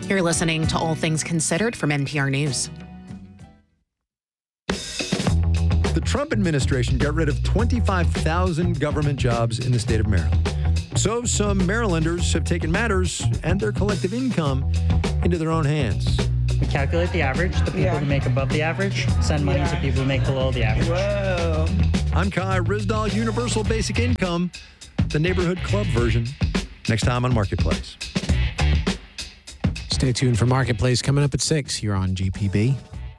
You're listening to All Things Considered from NPR News. The Trump administration got rid of 25,000 government jobs in the state of Maryland. So some Marylanders have taken matters and their collective income into their own hands. We calculate the average, the people who make above the average, send money to people who make below the average. Whoa. I'm Kai Ryssdal, Universal Basic Income, the neighborhood club version, next time on Marketplace. Stay tuned for Marketplace coming up at 6 here on GPB.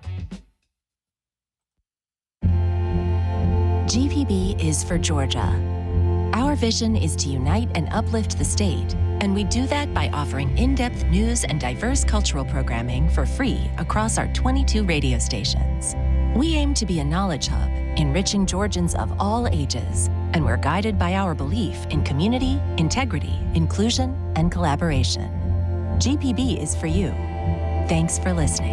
GPB is for Georgia. Our vision is to unite and uplift the state, and we do that by offering in-depth news and diverse cultural programming for free across our 22 radio stations. We aim to be a knowledge hub, enriching Georgians of all ages, and we're guided by our belief in community, integrity, inclusion, and collaboration. GPB is for you. Thanks for listening.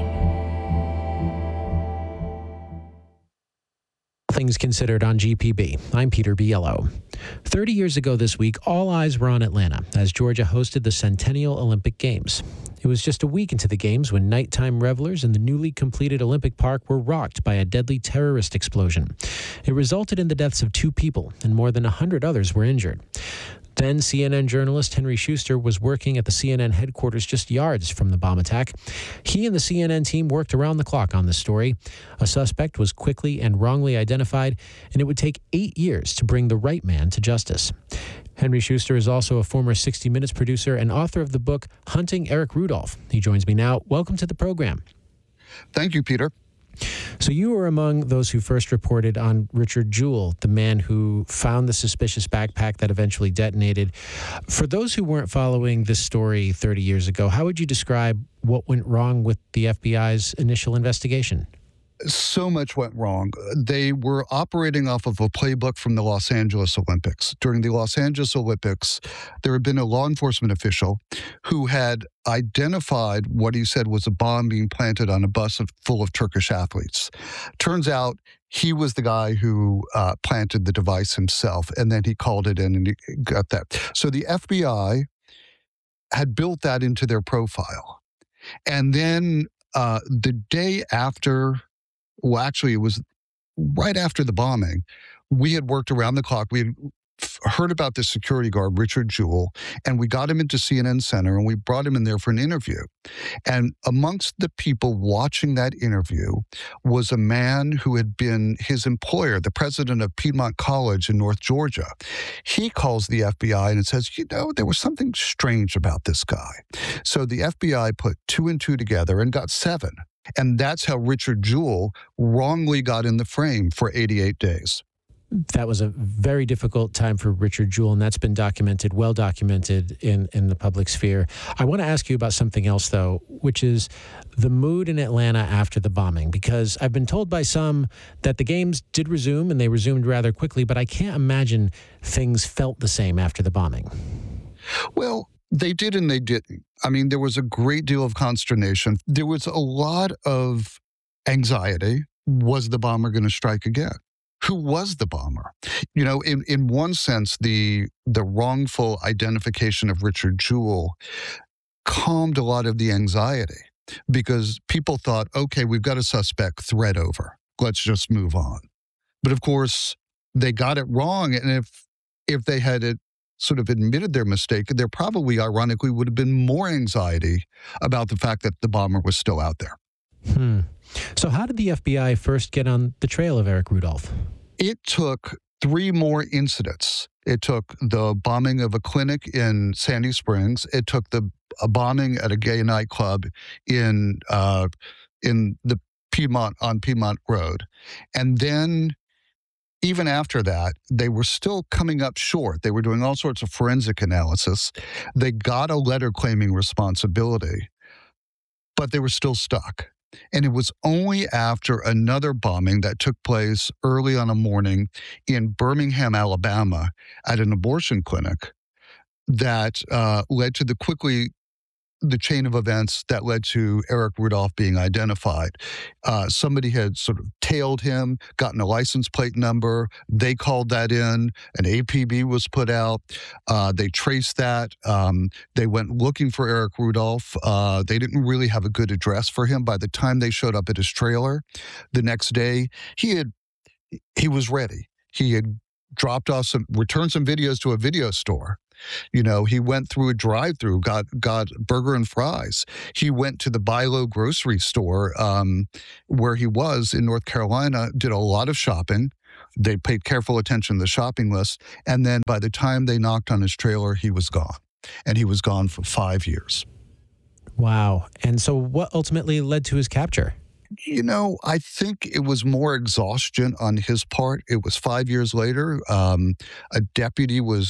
Things Considered on GPB. I'm Peter Biello. 30 years ago this week, all eyes were on Atlanta as Georgia hosted the Centennial Olympic Games. It was just a week into the Games when nighttime revelers in the newly completed Olympic Park were rocked by a deadly terrorist explosion. It resulted in the deaths of 2 people, and more than 100 others were injured. Then CNN journalist Henry Schuster was working at the CNN headquarters just yards from the bomb attack. He and the CNN team worked around the clock on this story. A suspect was quickly and wrongly identified, and it would take 8 years to bring the right man to justice. Henry Schuster is also a former 60 Minutes producer and author of the book Hunting Eric Rudolph. He joins me now. Welcome to the program. Thank you, Peter. So you were among those who first reported on Richard Jewell, the man who found the suspicious backpack that eventually detonated. For those who weren't following this story 30 years ago, how would you describe what went wrong with the FBI's initial investigation? So much went wrong. They were operating off of a playbook from the Los Angeles Olympics. During the Los Angeles Olympics, there had been a law enforcement official who had identified what he said was a bomb being planted on a bus full of Turkish athletes. Turns out he was the guy who planted the device himself, and then he called it in and he got that. So the FBI had built that into their profile. And then the day after, well, actually, it was right after the bombing. We had worked around the clock. We had heard about this security guard, Richard Jewell, and we got him into CNN Center, and we brought him in there for an interview. And amongst the people watching that interview was a man who had been his employer, the president of Piedmont College in North Georgia. He calls the FBI and says, there was something strange about this guy. So the FBI put 2 and 2 together and got 7. And that's how Richard Jewell wrongly got in the frame for 88 days. That was a very difficult time for Richard Jewell, and that's been documented, well documented in the public sphere. I want to ask you about something else, though, which is the mood in Atlanta after the bombing, because I've been told by some that the games did resume, and they resumed rather quickly, but I can't imagine things felt the same after the bombing. Well, they did and they didn't. I mean, there was a great deal of consternation. There was a lot of anxiety. Was the bomber going to strike again? Who was the bomber? In one sense, the wrongful identification of Richard Jewell calmed a lot of the anxiety because people thought, okay, we've got a suspect, thread over. Let's just move on. But of course, they got it wrong. And if they had sort of admitted their mistake, there probably, ironically, would have been more anxiety about the fact that the bomber was still out there. So how did the FBI first get on the trail of Eric Rudolph? It took 3 more incidents. It took the bombing of a clinic in Sandy Springs. It took a bombing at a gay nightclub in the Piedmont Road. And then even after that, they were still coming up short. They were doing all sorts of forensic analysis. They got a letter claiming responsibility, but they were still stuck. And it was only after another bombing that took place early on a morning in Birmingham, Alabama, at an abortion clinic that led to the quickly the chain of events that led to Eric Rudolph being identified. Somebody had sort of tailed him, gotten a license plate number. They called that in. An APB was put out. They traced that. They went looking for Eric Rudolph. They didn't really have a good address for him. By the time they showed up at his trailer the next day, he was ready. He had returned some videos to a video store. He went through a drive-through, got burger and fries. He went to the Bi-Lo grocery store where he was in North Carolina, did a lot of shopping. They paid careful attention to the shopping list. And then by the time they knocked on his trailer, he was gone. And he was gone for 5 years. Wow. And so what ultimately led to his capture? I think it was more exhaustion on his part. It was 5 years later. A deputy was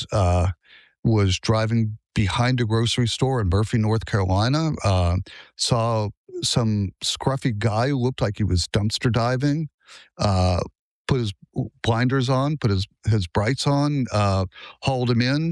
driving behind a grocery store in Murphy, North Carolina, saw some scruffy guy who looked like he was dumpster diving, put his blinders on, put his brights on, hauled him in,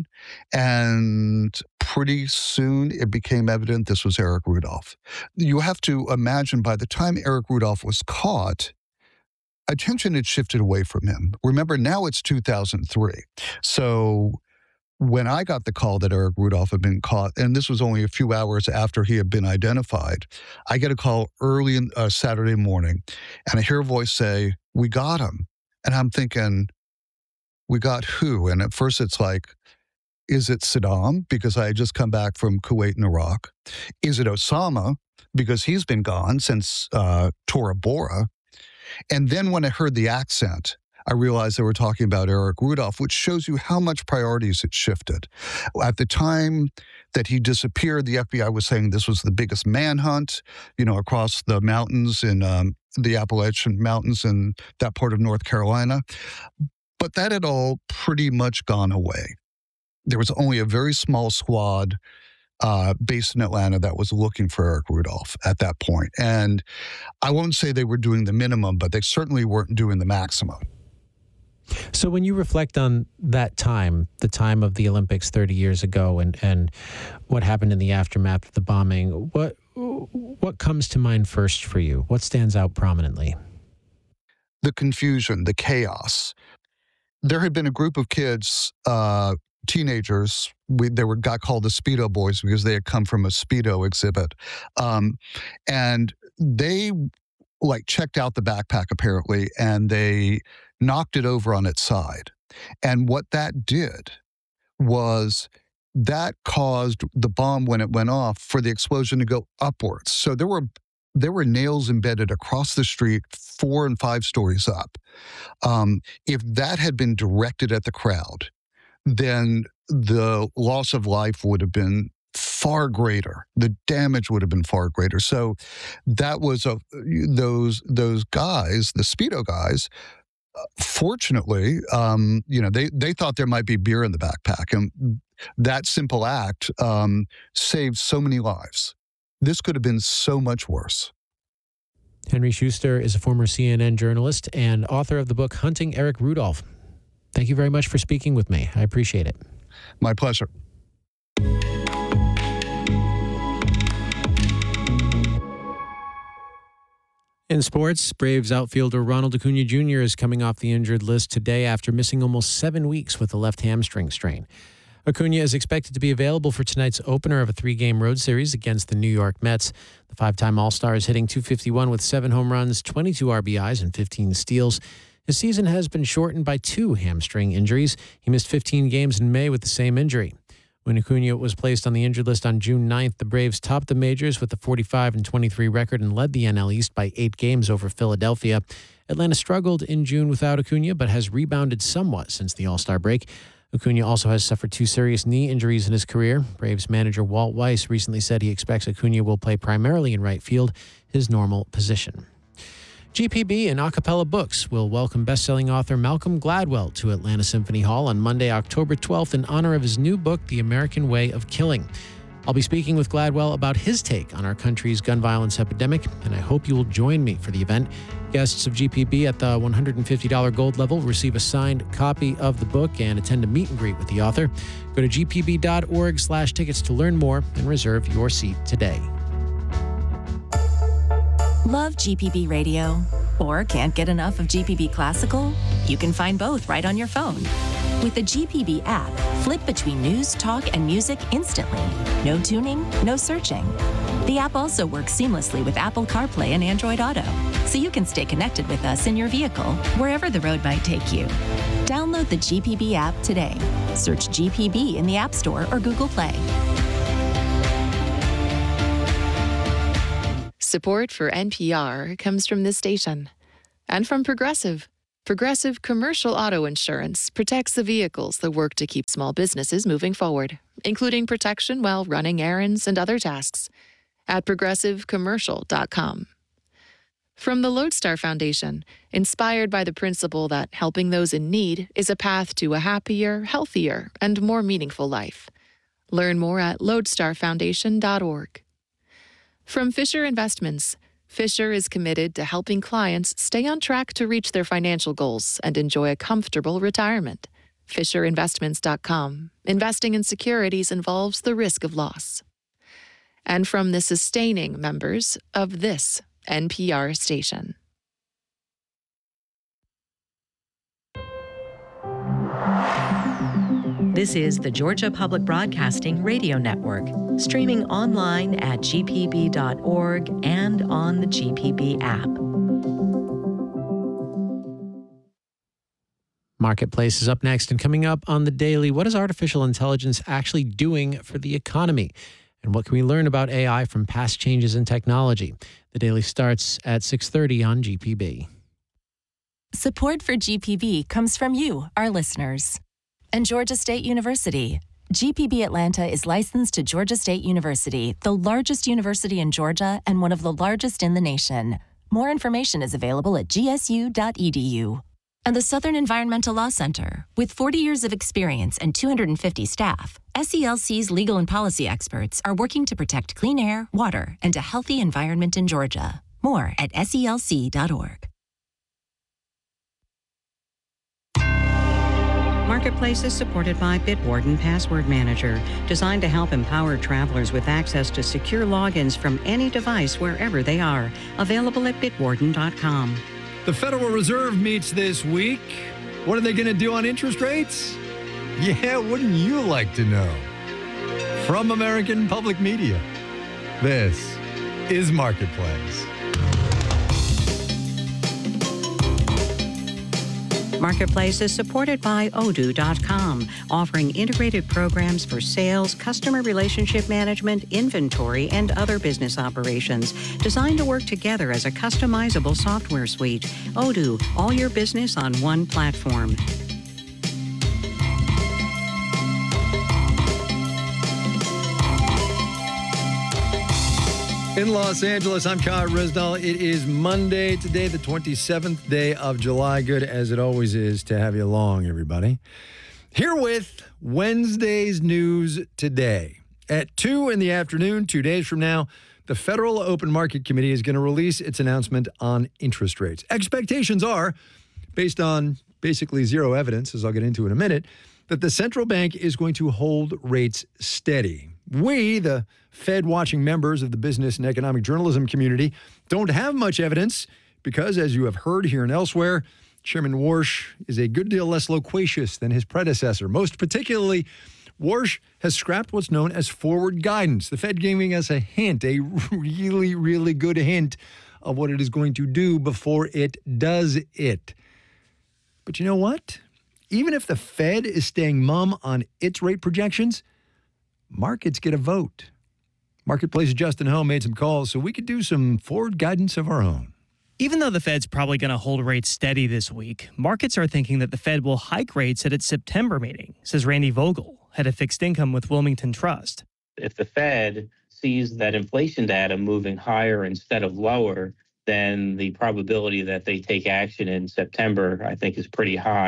and pretty soon it became evident this was Eric Rudolph. You have to imagine by the time Eric Rudolph was caught, attention had shifted away from him. Remember, now it's 2003. So when I got the call that Eric Rudolph had been caught, and this was only a few hours after he had been identified, I get a call early in Saturday morning, and I hear a voice say, "We got him." And I'm thinking, we got who? And at first it's like, is it Saddam? Because I had just come back from Kuwait and Iraq. Is it Osama? Because he's been gone since Tora Bora. And then when I heard the accent, I realized they were talking about Eric Rudolph, which shows you how much priorities had shifted. At the time that he disappeared, the FBI was saying this was the biggest manhunt, across the mountains in the Appalachian Mountains in that part of North Carolina. But that had all pretty much gone away. There was only a very small squad based in Atlanta that was looking for Eric Rudolph at that point. And I won't say they were doing the minimum, but they certainly weren't doing the maximum. So when you reflect on that time, the time of the Olympics 30 years ago and what happened in the aftermath of the bombing, what comes to mind first for you? What stands out prominently? The confusion, the chaos. There had been a group of kids, teenagers, they got called the Speedo Boys because they had come from a Speedo exhibit. And they checked out the backpack apparently, and they knocked it over on its side. And what that did was that caused the bomb, when it went off, for the explosion to go upwards. So there were nails embedded across the street 4 and 5 stories up. If that had been directed at the crowd, then the loss of life would have been far greater. The damage would have been far greater. So that was those guys, the Speedo guys. Fortunately, they thought there might be beer in the backpack, and that simple act saved so many lives. This could have been so much worse. Henry Schuster is a former CNN journalist and author of the book Hunting Eric Rudolph. Thank you very much for speaking with me. I appreciate it. My pleasure. In sports, Braves outfielder Ronald Acuna Jr. is coming off the injured list today after missing almost 7 weeks with a left hamstring strain. Acuna is expected to be available for tonight's opener of a 3-game road series against the New York Mets. The 5-time All-Star is hitting .251 with 7 home runs, 22 RBIs, and 15 steals. His season has been shortened by 2 hamstring injuries. He missed 15 games in May with the same injury. When Acuna was placed on the injured list on June 9th, the Braves topped the majors with a 45-23 record and led the NL East by 8 games over Philadelphia. Atlanta struggled in June without Acuna, but has rebounded somewhat since the All-Star break. Acuna also has suffered 2 serious knee injuries in his career. Braves manager Walt Weiss recently said he expects Acuna will play primarily in right field, his normal position. GPB and Acapella Books will welcome best-selling author Malcolm Gladwell to Atlanta Symphony Hall on Monday, October 12th in honor of his new book, The American Way of Killing. I'll be speaking with Gladwell about his take on our country's gun violence epidemic, and I hope you will join me for the event. Guests of GPB at the $150 gold level receive a signed copy of the book and attend a meet and greet with the author. Go to gpb.org/tickets to learn more and reserve your seat today. Love GPB Radio? Or can't get enough of GPB Classical? You can find both right on your phone. With the GPB app, flip between news, talk, and music instantly. No tuning, no searching. The app also works seamlessly with Apple CarPlay and Android Auto, so you can stay connected with us in your vehicle, wherever the road might take you. Download the GPB app today. Search GPB in the App Store or Google Play. Support for NPR comes from this station and from Progressive. Progressive Commercial Auto Insurance protects the vehicles that work to keep small businesses moving forward, including protection while running errands and other tasks, at progressivecommercial.com. From the Lodestar Foundation, inspired by the principle that helping those in need is a path to a happier, healthier, and more meaningful life. Learn more at lodestarfoundation.org. From Fisher Investments, Fisher is committed to helping clients stay on track to reach their financial goals and enjoy a comfortable retirement. FisherInvestments.com. Investing in securities involves the risk of loss. And from the sustaining members of this NPR station. This is the Georgia Public Broadcasting Radio Network, streaming online at gpb.org and on the GPB app. Marketplace is up next, and coming up on The Daily, what is artificial intelligence actually doing for the economy? And what can we learn about AI from past changes in technology? The Daily starts at 6:30 on GPB. Support for GPB comes from you, our listeners. And Georgia State University. GPB Atlanta is licensed to Georgia State University, the largest university in Georgia and one of the largest in the nation. More information is available at gsu.edu. And the Southern Environmental Law Center. With 40 years of experience and 250 staff, SELC's legal and policy experts are working to protect clean air, water, and a healthy environment in Georgia. More at selc.org. Marketplace is supported by Bitwarden Password Manager, designed to help empower travelers with access to secure logins from any device wherever they are. Available at bitwarden.com. The Federal Reserve meets this week. What are they going to do on interest rates? Yeah, wouldn't you like to know? From American Public Media, this is Marketplace. Marketplace is supported by Odoo.com, offering integrated programs for sales, customer relationship management, inventory, and other business operations, designed to work together as a customizable software suite. Odoo, all your business on one platform. In Los Angeles, I'm Kai Risdal. It is Monday today, the 27th day of July. Good as it always is to have you along, everybody. Here with Wednesday's news today. At 2 in the afternoon, 2 days from now, the Federal Open Market Committee is going to release its announcement on interest rates. Expectations are, based on basically zero evidence, as I'll get into in a minute, that the central bank is going to hold rates steady. We, the Fed-watching members of the business and economic journalism community, don't have much evidence because, as you have heard here and elsewhere, Chairman Warsh is a good deal less loquacious than his predecessor. Most particularly, Warsh has scrapped what's known as forward guidance, the Fed giving us a hint, a really, really good hint of what it is going to do before it does it. But you know what? Even if the Fed is staying mum on its rate projections, markets get a vote. Marketplace's Justin Ho made some calls so we could do some forward guidance of our own. Even though the Fed's probably going to hold rates steady this week, markets are thinking that the Fed will hike rates at its September meeting, says Randy Vogel, head of fixed income with Wilmington Trust. If the Fed sees that inflation data moving higher instead of lower, then the probability that they take action in September, I think, is pretty high.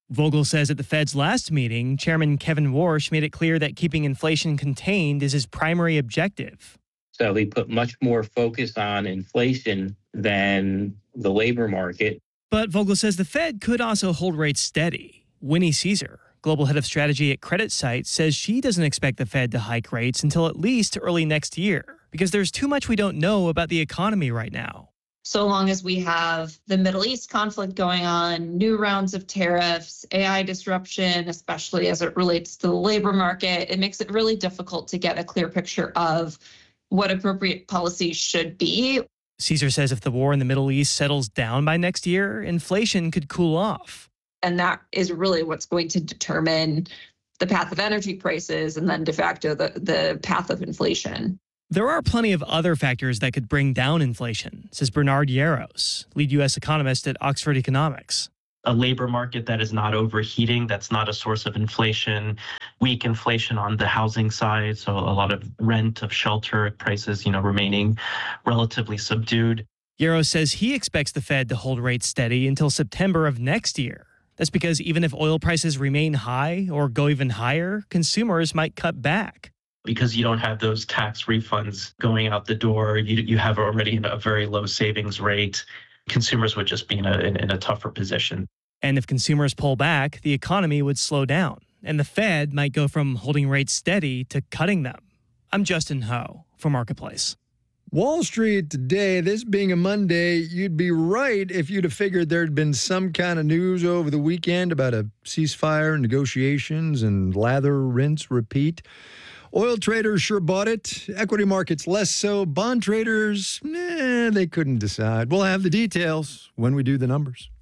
Vogel says at the Fed's last meeting, Chairman Kevin Warsh made it clear that keeping inflation contained is his primary objective. So he put much more focus on inflation than the labor market. But Vogel says the Fed could also hold rates steady. Winnie Caesar, global head of strategy at CreditSights, says she doesn't expect the Fed to hike rates until at least early next year because there's too much we don't know about the economy right now. So long as we have the Middle East conflict going on, new rounds of tariffs, AI disruption, especially as it relates to the labor market, it makes it really difficult to get a clear picture of what appropriate policies should be. Caesar says if the war in the Middle East settles down by next year, inflation could cool off. And that is really what's going to determine the path of energy prices and then de facto the path of inflation. There are plenty of other factors that could bring down inflation, says Bernard Yaros, lead U.S. economist at Oxford Economics. A labor market that is not overheating, that's not a source of inflation, weak inflation on the housing side, so a lot of rent, of shelter prices, remaining relatively subdued. Yaros says he expects the Fed to hold rates steady until September of next year. That's because even if oil prices remain high or go even higher, consumers might cut back. Because you don't have those tax refunds going out the door, you have already a very low savings rate. Consumers would just be in a tougher position. And if consumers pull back, the economy would slow down, and the Fed might go from holding rates steady to cutting them. I'm Justin Ho for Marketplace. Wall Street today, this being a Monday, you'd be right if you'd have figured there'd been some kind of news over the weekend about a ceasefire, negotiations, and lather, rinse, repeat. Oil traders sure bought it. Equity markets less so. Bond traders, they couldn't decide. We'll have the details when we do the numbers.